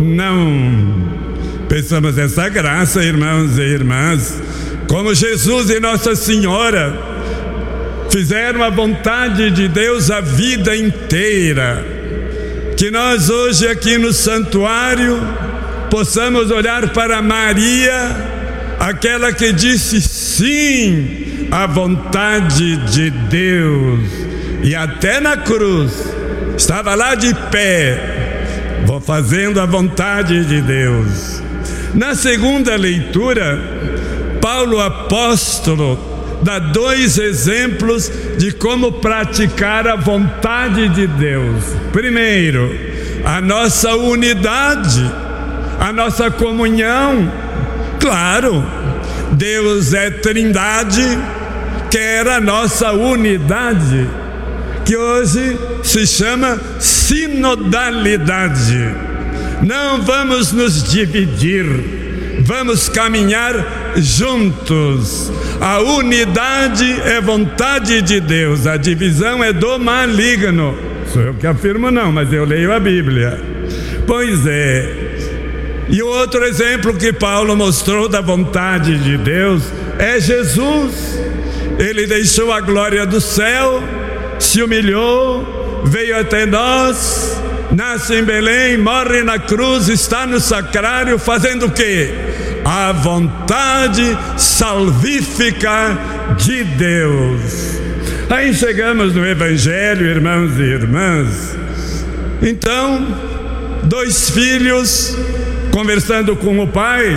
não. Pensamos essa graça, irmãos e irmãs, como Jesus e Nossa Senhora fizeram a vontade de Deus a vida inteira. Que nós hoje aqui no santuário possamos olhar para Maria, aquela que disse sim à vontade de Deus, e até na cruz estava lá de pé, vou fazendo a vontade de Deus. Na segunda leitura, Paulo apóstolo dá 2 exemplos de como praticar a vontade de Deus. Primeiro, a nossa unidade, a nossa comunhão. Claro, Deus é Trindade, quer a nossa unidade, que hoje se chama sinodalidade. Não vamos nos dividir, vamos caminhar juntos. A unidade é vontade de Deus, a divisão é do maligno. Sou eu que afirmo não, mas eu leio a Bíblia. Pois é. E o outro exemplo que Paulo mostrou da vontade de Deus é Jesus. Ele deixou a glória do céu, se humilhou, veio até nós, nasce em Belém, morre na cruz, está no sacrário, fazendo o quê? A vontade salvífica de Deus. Aí chegamos no Evangelho, irmãos e irmãs. Então, 2 filhos conversando com o pai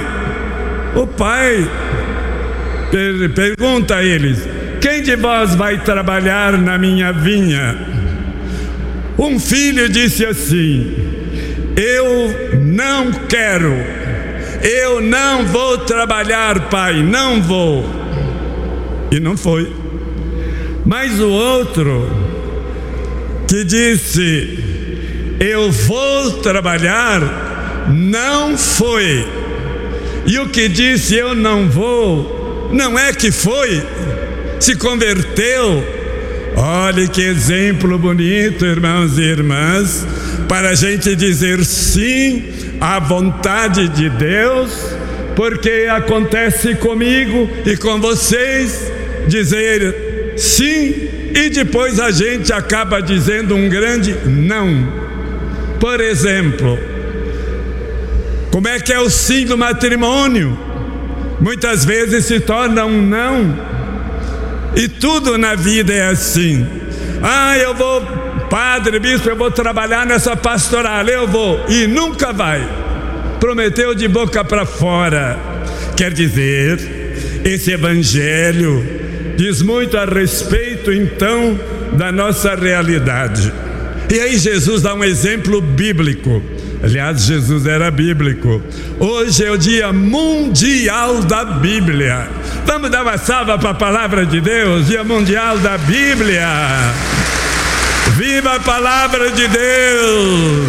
pergunta a eles: quem de vós vai trabalhar na minha vinha? Um filho disse assim: eu não quero, eu não vou trabalhar, pai, não vou. E não foi. Mas o outro que disse eu vou trabalhar, não foi. E o que disse eu não vou, não é que foi, se converteu. Olhe que exemplo bonito, irmãos e irmãs, para a gente dizer sim à vontade de Deus, porque acontece comigo e com vocês, dizer sim, e depois a gente acaba dizendo um grande não. Por exemplo, como é que é o sim do matrimônio? Muitas vezes se torna um não. E tudo na vida é assim. Eu vou, padre, bispo, eu vou trabalhar nessa pastoral, eu vou. E nunca vai. Prometeu de boca para fora. Quer dizer, esse evangelho diz muito a respeito, então, da nossa realidade. E aí Jesus dá um exemplo bíblico. Aliás, Jesus era bíblico. Hoje é o Dia Mundial da Bíblia. Vamos dar uma salva para a palavra de Deus. Dia Mundial da Bíblia. Viva a palavra de Deus.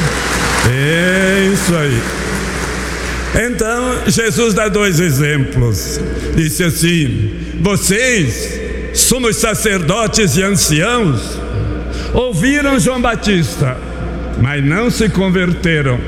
É isso aí. Então, Jesus dá 2 exemplos. Disse assim: vocês, sumos sacerdotes e anciãos, ouviram João Batista, mas não se converteram.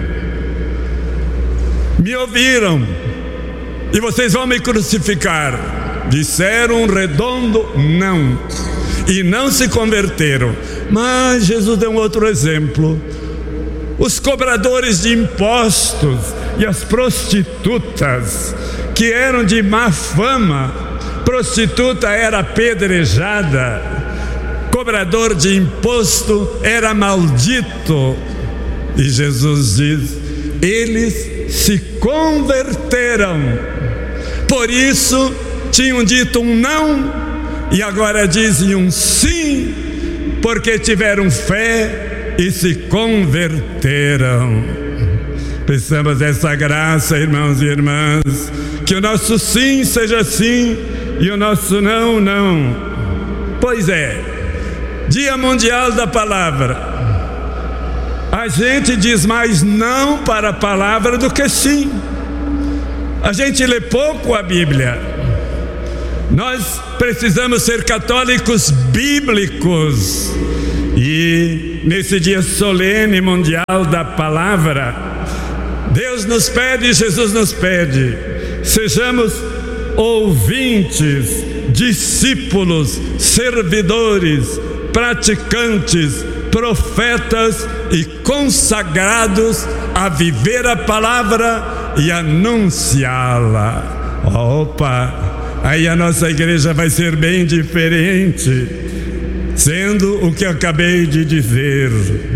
Me ouviram, e vocês vão me crucificar. Disseram um redondo não, e não se converteram. Mas Jesus deu um outro exemplo. Os cobradores de impostos e as prostitutas, que eram de má fama. Prostituta era apedrejada, cobrador de imposto era maldito. E Jesus diz: eles se converteram. Por isso tinham dito um não e agora dizem um sim, porque tiveram fé e se converteram. Peçamos essa graça, irmãos e irmãs, que o nosso sim seja sim e o nosso não, não. Pois é, Dia Mundial da Palavra. A gente diz mais não para a palavra do que sim. A gente lê pouco a Bíblia. Nós precisamos ser católicos bíblicos. E nesse dia solene mundial da palavra, Deus nos pede, Jesus nos pede, sejamos ouvintes, discípulos, servidores, praticantes, profetas e consagrados a viver a palavra e anunciá-la. Opa, aí a nossa igreja vai ser bem diferente, sendo o que eu acabei de dizer.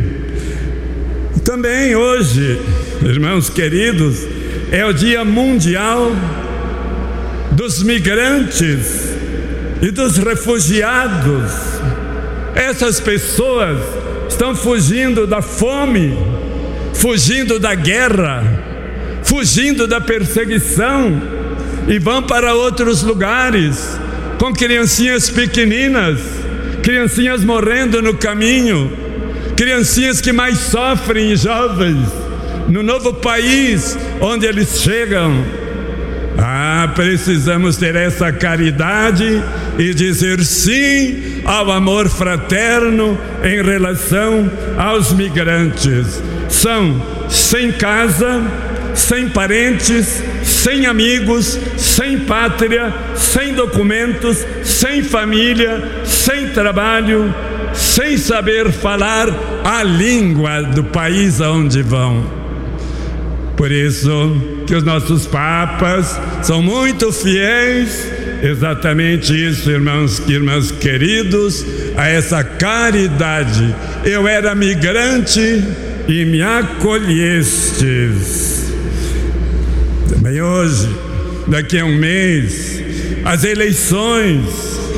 Também hoje, irmãos queridos, é o Dia Mundial dos Migrantes e dos Refugiados. Essas pessoas estão fugindo da fome, fugindo da guerra, fugindo da perseguição e vão para outros lugares com criancinhas pequeninas, criancinhas morrendo no caminho, criancinhas que mais sofrem e jovens no novo país onde eles chegam. Precisamos ter essa caridade e dizer sim ao amor fraterno em relação aos migrantes. São sem casa, sem parentes, sem amigos, sem pátria, sem documentos, sem família, sem trabalho, sem saber falar a língua do país aonde vão. Por isso que os nossos papas são muito fiéis, exatamente isso, irmãos e irmãs queridos, a essa caridade. Eu era migrante e me acolhestes. Também hoje, daqui a um mês, as eleições.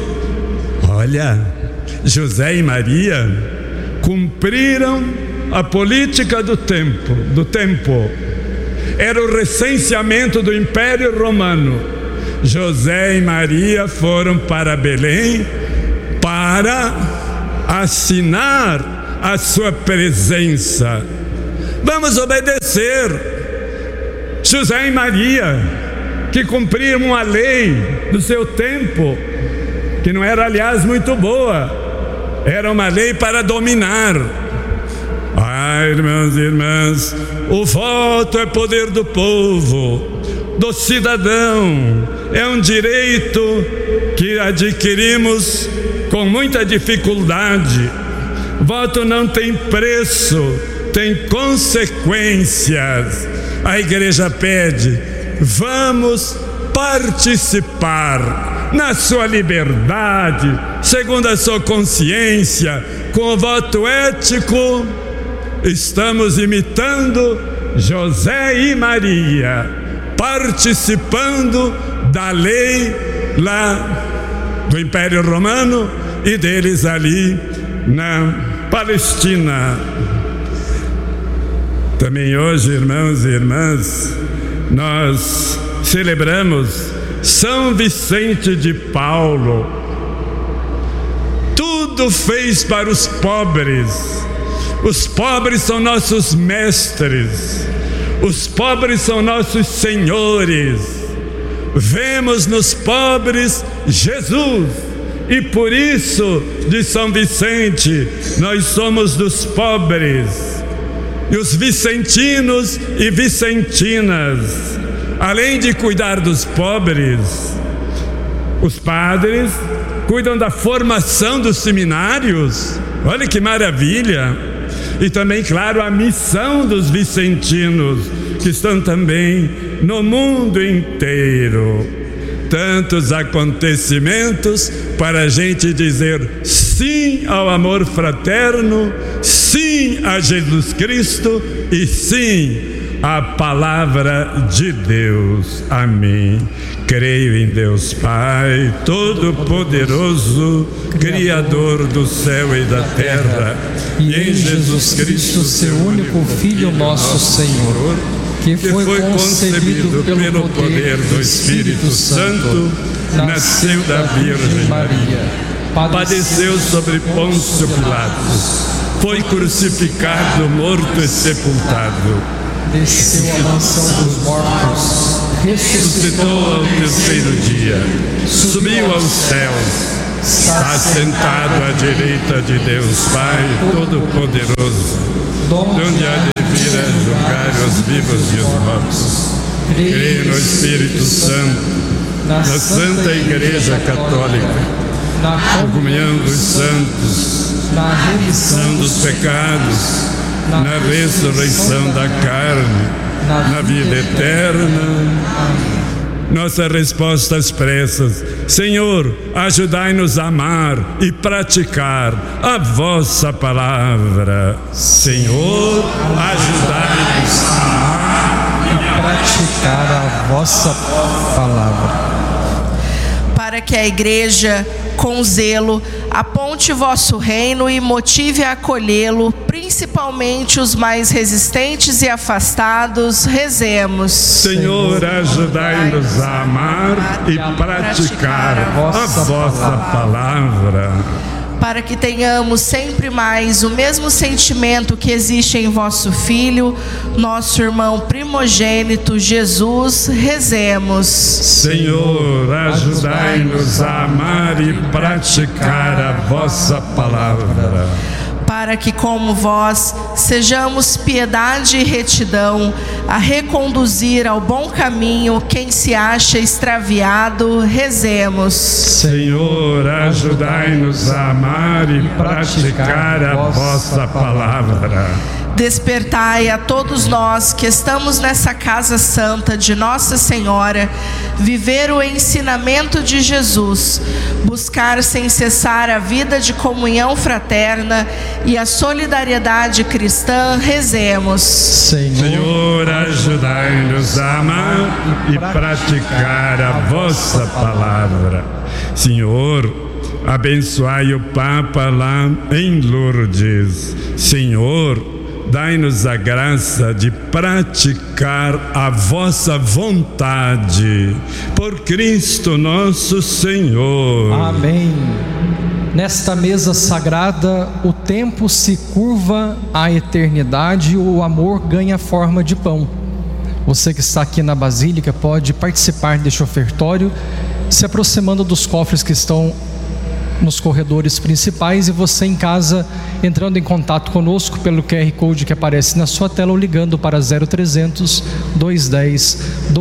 Olha, José e Maria cumpriram a política do tempo. Era o recenseamento do Império Romano. José e Maria foram para Belém para assinar a sua presença. Vamos obedecer José e Maria, que cumpriram a lei do seu tempo, que não era, aliás, muito boa. Era uma lei para dominar. Irmãos e irmãs, o voto é poder do povo, do cidadão, é um direito que adquirimos com muita dificuldade. Voto não tem preço, tem consequências. A igreja pede, vamos participar na sua liberdade, segundo a sua consciência, com o voto ético. Estamos imitando José e Maria, participando da lei lá do Império Romano e deles ali na Palestina. Também hoje, irmãos e irmãs, nós celebramos São Vicente de Paulo. Tudo fez para os pobres. Os pobres são nossos mestres, os pobres são nossos senhores. Vemos nos pobres Jesus, e por isso, de São Vicente, nós somos dos pobres. E os vicentinos e vicentinas, além de cuidar dos pobres, os padres cuidam da formação dos seminários. Olha que maravilha! E também, claro, a missão dos vicentinos, que estão também no mundo inteiro. Tantos acontecimentos para a gente dizer sim ao amor fraterno, sim a Jesus Cristo e sim à palavra de Deus. Amém. Creio em Deus Pai Todo-Poderoso, Criador do céu e da terra, e em Jesus Cristo, seu único Filho, nosso Senhor, que foi concebido pelo poder do Espírito Santo, nasceu da Virgem Maria, padeceu sobre Pôncio Pilatos, foi crucificado, morto e sepultado, desceu à mansão dos mortos, ressuscitou ao terceiro dia, subiu aos céus, está sentado à direita de Deus Pai Todo-Poderoso, de onde há de vir a julgar os vivos e os mortos. Creio no Espírito Santo, na Santa Igreja Católica, na comunhão dos santos, na remissão dos pecados, na ressurreição da carne, na vida eterna. Nossa resposta expressas: Senhor, ajudai-nos a amar e praticar a vossa palavra. Senhor, ajudai-nos a amar e praticar a vossa palavra. Para que a Igreja, com zelo, aponte vosso reino e motive a acolhê-lo, principalmente os mais resistentes e afastados, rezemos. Senhor, ajudai-nos a amar e praticar a vossa palavra. Para que tenhamos sempre mais o mesmo sentimento que existe em vosso Filho, nosso irmão primogênito Jesus, rezemos. Senhor, ajudai-nos a amar e praticar a vossa palavra. Para que, como vós, sejamos piedade e retidão, a reconduzir ao bom caminho quem se acha extraviado, rezemos. Senhor, ajudai-nos a amar e praticar a vossa palavra. Despertai a todos nós que estamos nessa casa santa de Nossa Senhora, viver o ensinamento de Jesus, buscar sem cessar a vida de comunhão fraterna e a solidariedade cristã, rezemos. Senhor, ajudai-nos a amar e praticar a vossa palavra. Senhor, abençoai o Papa lá em Lourdes. Senhor, dai-nos a graça de praticar a vossa vontade, por Cristo nosso Senhor. Amém. Nesta mesa sagrada, o tempo se curva à eternidade e o amor ganha forma de pão. Você que está aqui na Basílica pode participar deste ofertório, se aproximando dos cofres que estão nos corredores principais, e você em casa entrando em contato conosco pelo QR Code que aparece na sua tela ou ligando para 0300 210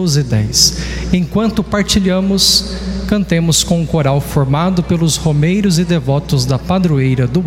1210. Enquanto partilhamos, cantemos com o coral formado pelos romeiros e devotos da padroeira do